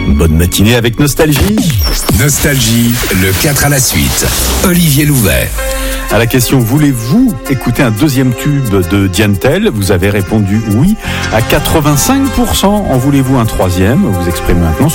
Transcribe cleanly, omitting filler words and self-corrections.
Bonne matinée avec Nostalgie. Nostalgie, le 4 à la suite. Olivier Louvet. À la question, voulez-vous écouter un deuxième tube de Diane Tell? Vous avez répondu oui à 85%. En voulez-vous un troisième? Vous exprimez maintenant